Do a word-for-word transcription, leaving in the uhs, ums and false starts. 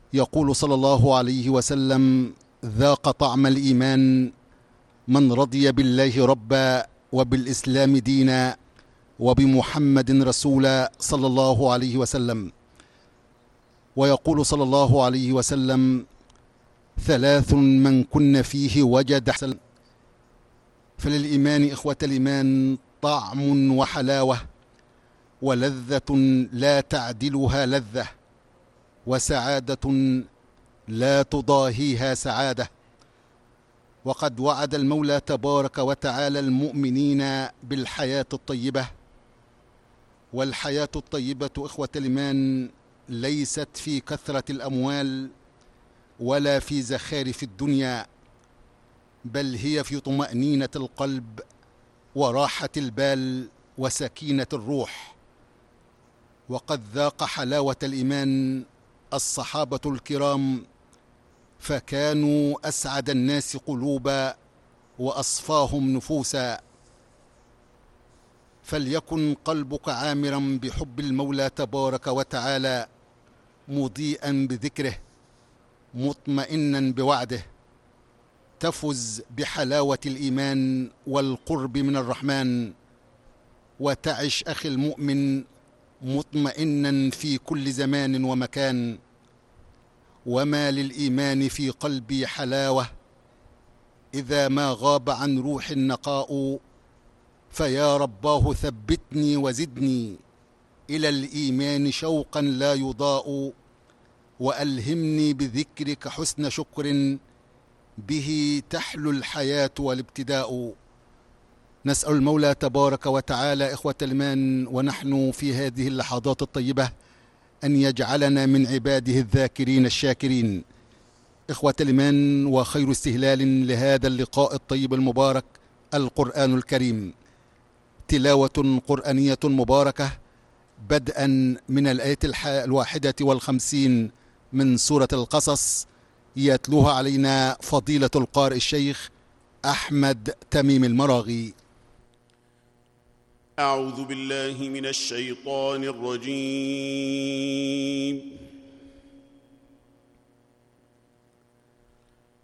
يقول صلى الله عليه وسلم: ذاق طعم الإيمان من رضي بالله ربا وبالإسلام دينا وبمحمد رسولا صلى الله عليه وسلم. ويقول صلى الله عليه وسلم: ثلاث من كن فيه وجد حسن. فللإيمان إخوة الإيمان طعم وحلاوة ولذة لا تعدلها لذة، وسعادة لا تضاهيها سعادة. وقد وعد المولى تبارك وتعالى المؤمنين بالحياة الطيبة، والحياة الطيبة إخوة الإيمان ليست في كثرة الأموال ولا في زخارف الدنيا، بل هي في طمأنينة القلب وراحة البال وسكينة الروح. وقد ذاق حلاوة الإيمان الصحابة الكرام، فكانوا أسعد الناس قلوبا وأصفاهم نفوسا. فليكن قلبك عامرا بحب المولى تبارك وتعالى، مضيئا بذكره، مطمئنا بوعده، تفز بحلاوة الإيمان والقرب من الرحمن، وتعش أخي المؤمن مطمئنا في كل زمان ومكان. وما للإيمان في قلبي حلاوة إذا ما غاب عن روح النقاء، فيا رباه ثبتني وزدني إلى الإيمان شوقا لا يضاء، وألهمني بذكرك حسن شكر به تحلو الحياة والابتداء. نسأل المولى تبارك وتعالى إخوة الإيمان ونحن في هذه اللحظات الطيبة أن يجعلنا من عباده الذاكرين الشاكرين. إخوة الإيمان، وخير استهلال لهذا اللقاء الطيب المبارك القرآن الكريم، تلاوة قرآنية مباركة بدءا من الآية الواحدة والخمسين من سورة القصص، يتلوها علينا فضيلة القارئ الشيخ أحمد تميم المراغي. أعوذ بالله من الشيطان الرجيم.